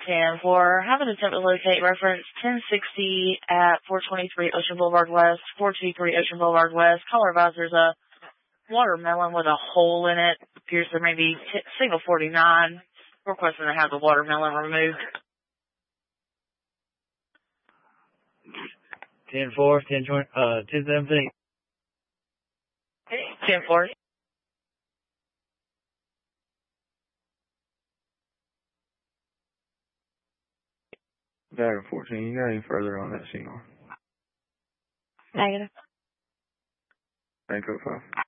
10 for have an attempt to locate reference 1060 at 423 Ocean Boulevard West, 423 Ocean Boulevard West. Caller advised there's a watermelon with a hole in it. Appears there may be signal 49. Requesting to have the watermelon removed. 10-4, 10-17. 10-4. Dragon 14, you got any further on that signal? Negative. Bank 05.